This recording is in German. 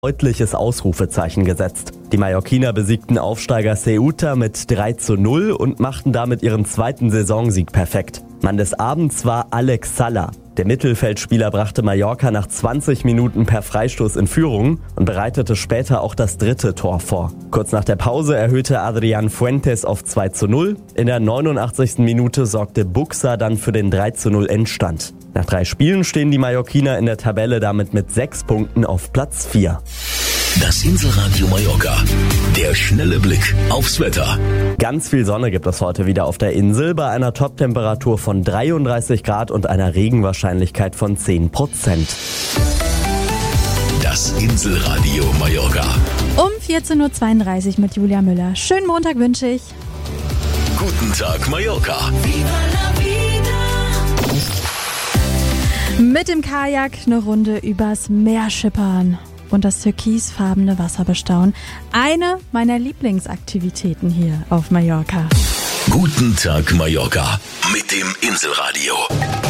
Deutliches Ausrufezeichen gesetzt. Die Mallorquiner besiegten Aufsteiger Ceuta mit 3:0 und machten damit ihren zweiten Saisonsieg perfekt. Mann des Abends war Alex Sala. Der Mittelfeldspieler brachte Mallorca nach 20 Minuten per Freistoß in Führung und bereitete später auch das dritte Tor vor. Kurz nach der Pause erhöhte Adrián Fuentes auf 2:0. In der 89. Minute sorgte Buxa dann für den 3:0 Endstand. Nach 3 Spielen stehen die Mallorquiner in der Tabelle damit mit 6 Punkten auf Platz 4. Das Inselradio Mallorca. Der schnelle Blick aufs Wetter. Ganz viel Sonne gibt es heute wieder auf der Insel bei einer Toptemperatur von 33 Grad und einer Regenwahrscheinlichkeit von 10%. Das Inselradio Mallorca. Um 14.32 Uhr mit Julia Müller. Schönen Montag wünsche ich. Guten Tag Mallorca. Mit dem Kajak eine Runde übers Meer schippern und das türkisfarbene Wasser bestaunen. Eine meiner Lieblingsaktivitäten hier auf Mallorca. Guten Tag Mallorca mit dem Inselradio.